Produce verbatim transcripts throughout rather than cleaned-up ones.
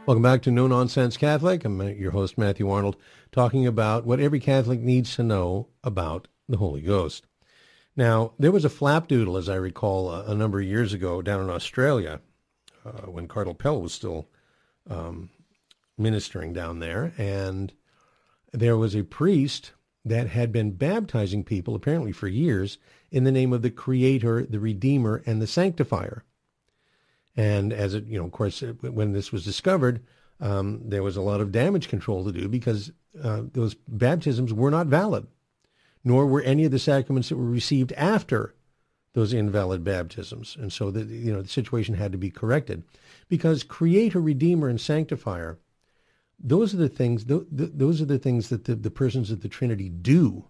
Welcome back to No Nonsense Catholic. I'm your host, Matthew Arnold, talking about what every Catholic needs to know about the Holy Ghost. Now, there was a flapdoodle, as I recall, a, a number of years ago down in Australia uh, when Cardinal Pell was still um, ministering down there. And there was a priest that had been baptizing people, apparently for years, in the name of the Creator, the Redeemer, and the Sanctifier. And as it, you know, of course, when this was discovered, um, there was a lot of damage control to do because uh, those baptisms were not valid, nor were any of the sacraments that were received after those invalid baptisms. And so, the, you know, the situation had to be corrected because Creator, Redeemer, and Sanctifier, those are the things, th- th- those are the things that the, the persons of the Trinity do.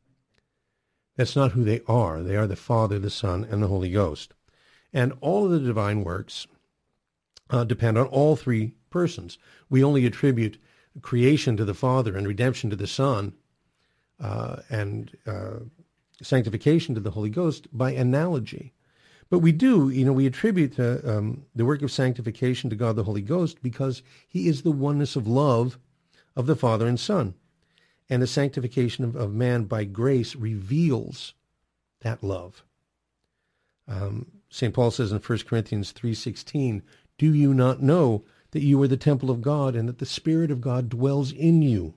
That's not who they are. They are the Father, the Son, and the Holy Ghost. And all of the divine works uh, depend on all three persons. We only attribute creation to the Father and redemption to the Son uh, and uh, sanctification to the Holy Ghost by analogy. But we do, you know, we attribute uh, um, the work of sanctification to God the Holy Ghost because he is the oneness of love of the Father and Son. And the sanctification of, of man by grace reveals that love. Um, Saint Paul says in First Corinthians three sixteen, "Do you not know that you are the temple of God and that the Spirit of God dwells in you?"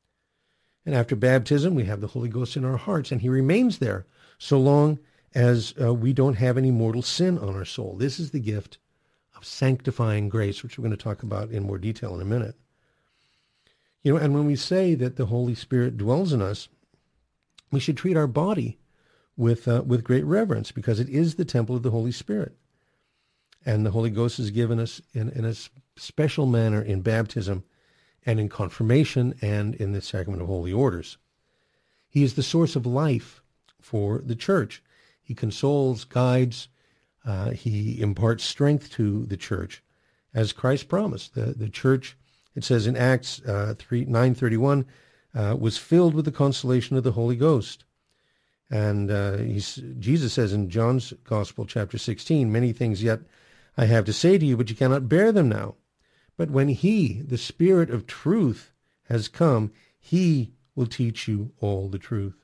And after baptism, we have the Holy Ghost in our hearts, and he remains there so long as uh, we don't have any mortal sin on our soul. This is the gift of sanctifying grace, which we're going to talk about in more detail in a minute. You know, and when we say that the Holy Spirit dwells in us, we should treat our body with uh, with great reverence because it is the temple of the Holy Spirit. And the Holy Ghost is given us in, in a special manner in baptism and in confirmation and in the sacrament of holy orders. He is the source of life for the church. He consoles, guides, uh, he imparts strength to the church as Christ promised. The, the church, it says in Acts uh, nine thirty-one, uh, was filled with the consolation of the Holy Ghost. And uh, he's, Jesus says in John's Gospel, chapter sixteen, "Many things yet I have to say to you, but you cannot bear them now. But when he, the Spirit of truth, has come, he will teach you all the truth."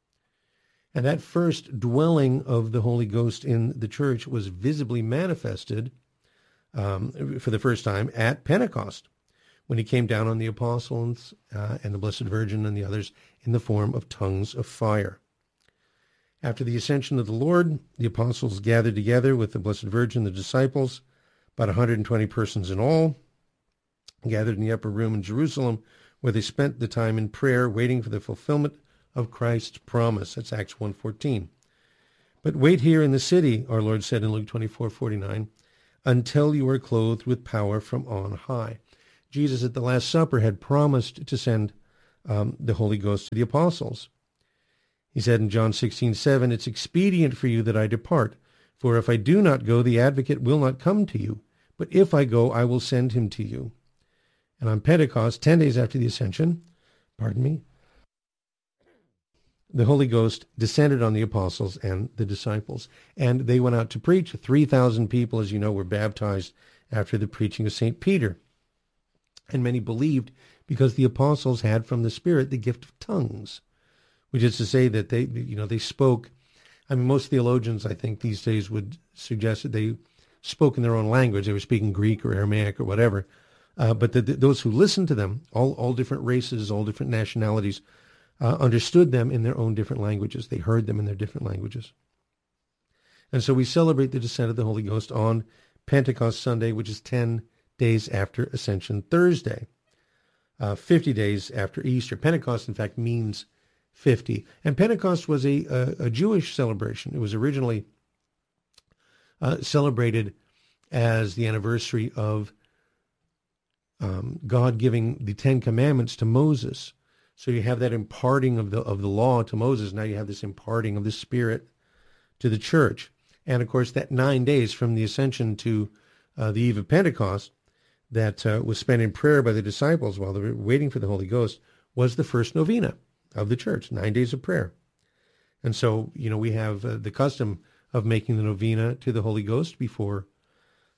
And that first dwelling of the Holy Ghost in the church was visibly manifested um, for the first time at Pentecost, when he came down on the apostles uh, and the Blessed Virgin and the others in the form of tongues of fire. After the ascension of the Lord, the apostles gathered together with the Blessed Virgin, the disciples, about one hundred twenty persons in all, gathered in the upper room in Jerusalem, where they spent the time in prayer, waiting for the fulfillment of Christ's promise. That's Acts one fourteen. "But wait here in the city," our Lord said in Luke twenty-four forty-nine, "until you are clothed with power from on high." Jesus at the Last Supper had promised to send um, the Holy Ghost to the apostles. He said in John sixteen seven, "It's expedient for you that I depart, for if I do not go, the advocate will not come to you. But if I go, I will send him to you." And on Pentecost, ten days after the ascension, pardon me, the Holy Ghost descended on the apostles and the disciples, and they went out to preach. three thousand people, as you know, were baptized after the preaching of Saint Peter. And many believed because the apostles had from the Spirit the gift of tongues, which is to say that they, you know, they spoke. I mean, most theologians, I think, these days would suggest that they spoke in their own language. They were speaking Greek or Aramaic or whatever. Uh, but the, the, those who listened to them, all, all different races, all different nationalities, uh, understood them in their own different languages. They heard them in their different languages. And so we celebrate the descent of the Holy Ghost on Pentecost Sunday, which is ten days after Ascension Thursday, uh, fifty days after Easter. Pentecost, in fact, means fifty. And Pentecost was a, a, a Jewish celebration. It was originally uh, celebrated as the anniversary of um, God giving the Ten Commandments to Moses. So you have that imparting of the of the law to Moses. Now you have this imparting of the Spirit to the church. And, of course, that nine days from the Ascension to uh, the eve of Pentecost that uh, was spent in prayer by the disciples while they were waiting for the Holy Ghost was the first novena of the church, nine days of prayer. And so, you know, we have uh, the custom of making the novena to the Holy Ghost before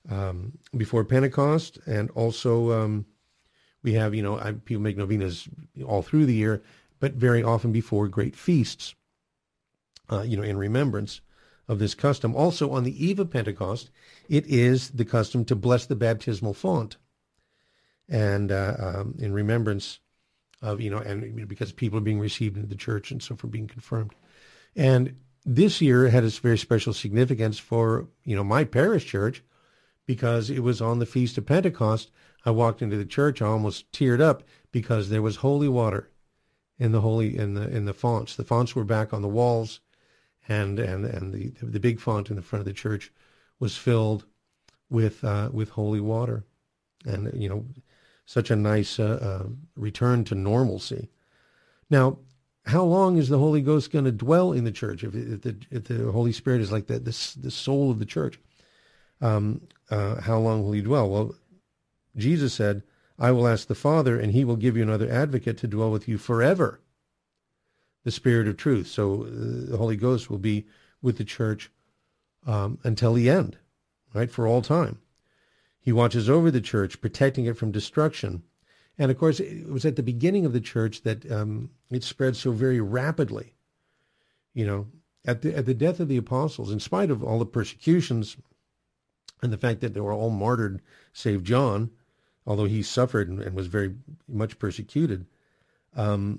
um, before Pentecost, and also um, we have, you know, I, people make novenas all through the year, but very often before great feasts, uh, you know, in remembrance of this custom. Also, on the eve of Pentecost, it is the custom to bless the baptismal font, and uh, um, in remembrance of, you know, and because people are being received into the church and so for being confirmed. And this year had a very special significance for, you know, my parish church, because it was on the Feast of Pentecost. I walked into the church, I almost teared up because there was holy water in the holy in the in the fonts. The fonts were back on the walls, and and and the the big font in the front of the church was filled with uh, with holy water, and you know, such a nice uh, uh, return to normalcy. Now, how long is the Holy Ghost going to dwell in the church? If, if the if the Holy Spirit is like the the, the soul of the church, um, uh, how long will he dwell? Well, Jesus said, "I will ask the Father, and he will give you another advocate to dwell with you forever, the Spirit of truth." So uh, the Holy Ghost will be with the church um, until the end, right, for all time. He watches over the church, protecting it from destruction. And of course, it was at the beginning of the church that um, it spread so very rapidly. You know, at the at the death of the apostles, in spite of all the persecutions and the fact that they were all martyred, save John, although he suffered and, and was very much persecuted, um,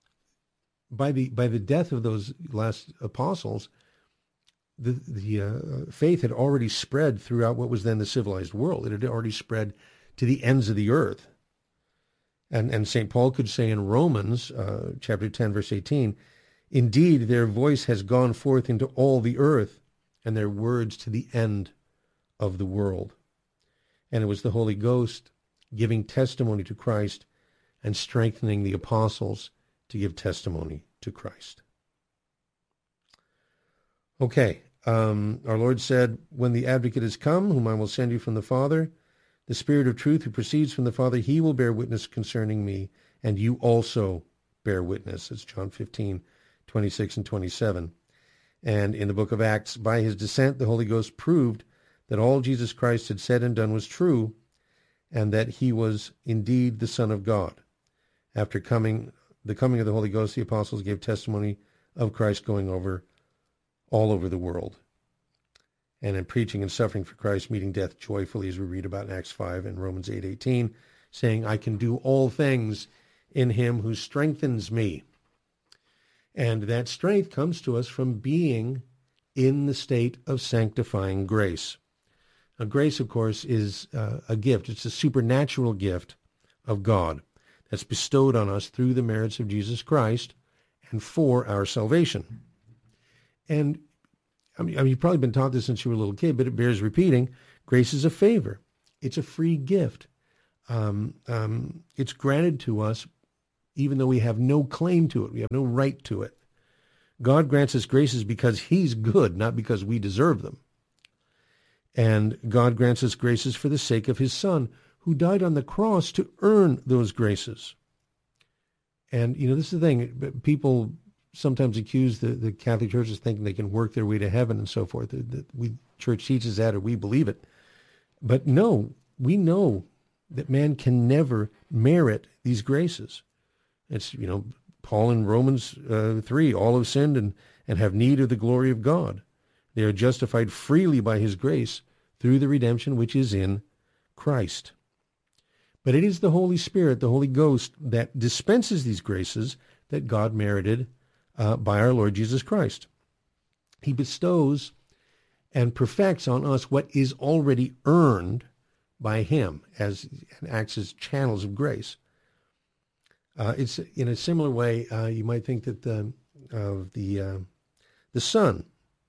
by the by the death of those last apostles, the the uh, faith had already spread throughout what was then the civilized world. It had already spread to the ends of the earth. And and Saint Paul could say in Romans uh, chapter ten, verse eighteen, "Indeed, their voice has gone forth into all the earth, and their words to the end of the world." And it was the Holy Ghost giving testimony to Christ and strengthening the apostles to give testimony to Christ. Okay, um, our Lord said, "When the advocate is come, whom I will send you from the Father, the Spirit of truth who proceeds from the Father, he will bear witness concerning me, and you also bear witness." It's John fifteen, twenty-six and twenty-seven. And in the book of Acts, by his descent, the Holy Ghost proved that all Jesus Christ had said and done was true, and that he was indeed the Son of God. After coming, the coming of the Holy Ghost, the apostles gave testimony of Christ going over all over the world, and in preaching and suffering for Christ, meeting death joyfully, as we read about in Acts five and Romans eight eighteen, saying, "I can do all things in him who strengthens me." And that strength comes to us from being in the state of sanctifying grace. Now, grace, of course, is uh, a gift. It's a supernatural gift of God that's bestowed on us through the merits of Jesus Christ and for our salvation. And I mean, I mean, you've probably been taught this since you were a little kid, but it bears repeating. Grace is a favor. It's a free gift. Um, um, it's granted to us even though we have no claim to it. We have no right to it. God grants us graces because he's good, not because we deserve them. And God grants us graces for the sake of his Son, who died on the cross to earn those graces. And, you know, this is the thing. People sometimes accuse the, the Catholic Church of thinking they can work their way to heaven and so forth. The, the we, church teaches that, or we believe it. But no, we know that man can never merit these graces. It's, you know, Paul in Romans uh, three, all have sinned and, and have need of the glory of God. They are justified freely by his grace through the redemption which is in Christ. But it is the Holy Spirit, the Holy Ghost, that dispenses these graces that God merited uh, by our Lord Jesus Christ. He bestows and perfects on us what is already earned by him, as and acts as channels of grace. Uh, it's in a similar way. Uh, you might think that the of the uh, the sun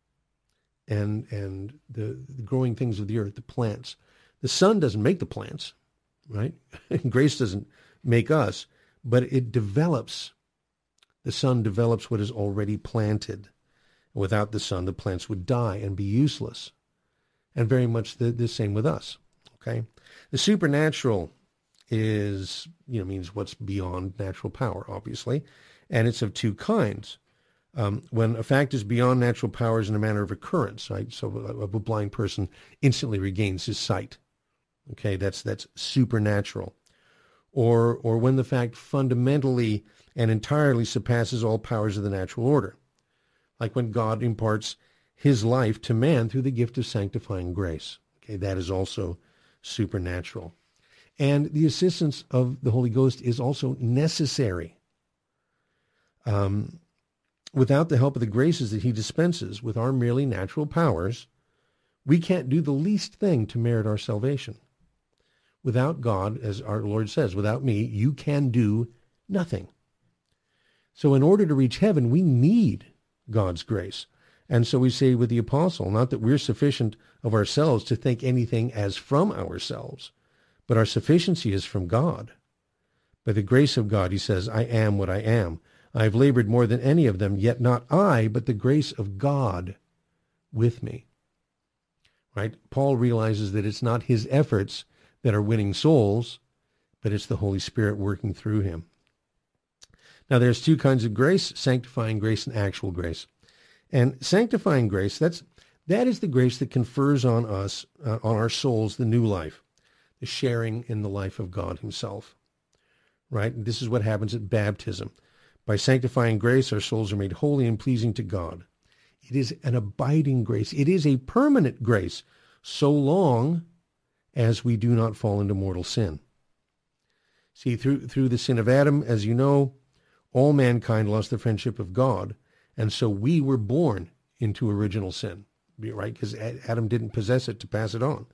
and and the, the growing things of the earth, the plants. The sun doesn't make the plants, right? Grace doesn't make us, but it develops. The sun develops what is already planted. Without the sun, the plants would die and be useless. And very much the, the same with us. Okay, the supernatural is, you know, means what's beyond natural power, obviously, and it's of two kinds. Um, when a fact is beyond natural powers in a manner of occurrence, right? So a, a blind person instantly regains his sight. Okay, that's that's supernatural. Or or when the fact fundamentally and entirely surpasses all powers of the natural order, like when God imparts his life to man through the gift of sanctifying grace. Okay, that is also supernatural. And the assistance of the Holy Ghost is also necessary. Um, without the help of the graces that he dispenses with our merely natural powers, we can't do the least thing to merit our salvation. Without God, as our Lord says, without me, you can do nothing. So in order to reach heaven, we need God's grace. And so we say with the apostle, not that we're sufficient of ourselves to think anything as from ourselves, but our sufficiency is from God. By the grace of God, he says, I am what I am. I have labored more than any of them, yet not I, but the grace of God with me. Right? Paul realizes that it's not his efforts that are winning souls, but it's the Holy Spirit working through him. Now, there's two kinds of grace, sanctifying grace and actual grace. And sanctifying grace, that's that is the grace that confers on us, uh, on our souls, the new life, the sharing in the life of God himself. Right? And this is what happens at baptism. By sanctifying grace, our souls are made holy and pleasing to God. It is an abiding grace. It is a permanent grace, so long as we do not fall into mortal sin. See, through through the sin of Adam, as you know, all mankind lost the friendship of God, and so we were born into original sin, right? Because Adam didn't possess it to pass it on.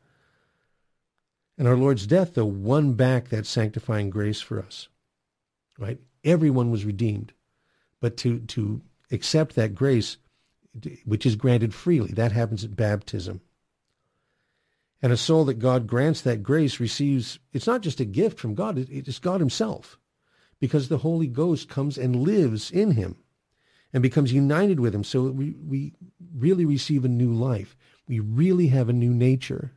And our Lord's death, though, won back that sanctifying grace for us, right? Everyone was redeemed, but to to accept that grace, which is granted freely, that happens at baptism. And a soul that God grants that grace receives, it's not just a gift from God, it is God himself, because the Holy Ghost comes and lives in him and becomes united with him. So we, we really receive a new life. We really have a new nature.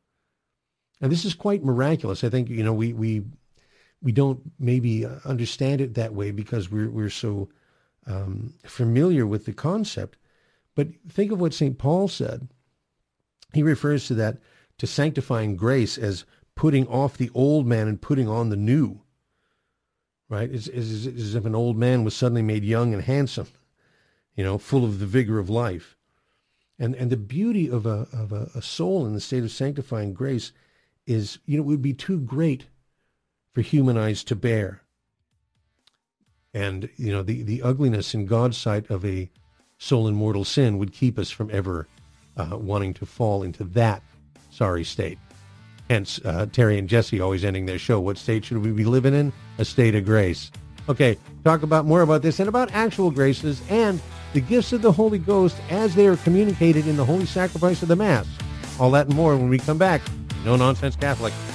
And this is quite miraculous. I think, you know, we we we don't maybe understand it that way because we're, we're so um, familiar with the concept. But think of what Saint Paul said. He refers to that, to sanctifying grace, as putting off the old man and putting on the new, right? It's, it's, it's as if an old man was suddenly made young and handsome, you know, full of the vigor of life. And and the beauty of a of a, a soul in the state of sanctifying grace is, you know, it would be too great for human eyes to bear. And, you know, the, the ugliness in God's sight of a soul in mortal sin would keep us from ever uh, wanting to fall into that sorry state. Hence, uh, Terry and Jesse always ending their show, what state should we be living in? A state of grace. Okay, talk about more about this and about actual graces and the gifts of the Holy Ghost as they are communicated in the holy sacrifice of the Mass. All that and more when we come back. No Nonsense Catholic.